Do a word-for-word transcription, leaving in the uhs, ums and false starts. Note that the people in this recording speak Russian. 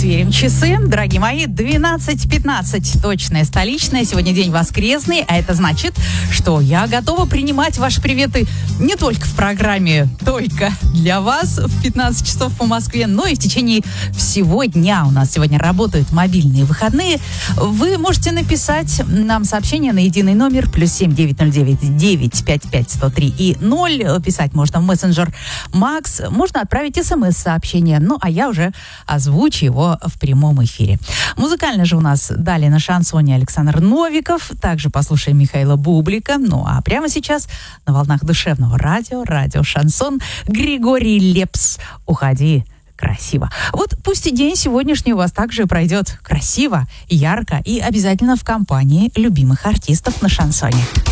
Сверим часы. Дорогие мои, двенадцать пятнадцать. Точное столичное. Сегодня день воскресный, а это значит, что я готова принимать ваши приветы не только в программе «Только для вас» в пятнадцать часов по Москве, но и в течение всего дня. У нас сегодня работают мобильные выходные. Вы можете написать нам сообщение на единый номер плюс семь девять ноль девять девять пять пять сто три и ноль. Писать можно в мессенджер Макс. Можно отправить смс-сообщение. Ну, а я уже озвучу его в прямом эфире. Музыкально же у нас далее на шансоне Александр Новиков. Также послушаем Михаила Бублика. Ну, а прямо сейчас на волнах душевного радио, радио Шансон, Григорий Лепс. «Уходи красиво». Вот пусть и день сегодняшний у вас также пройдет красиво, ярко и обязательно в компании любимых артистов на шансоне.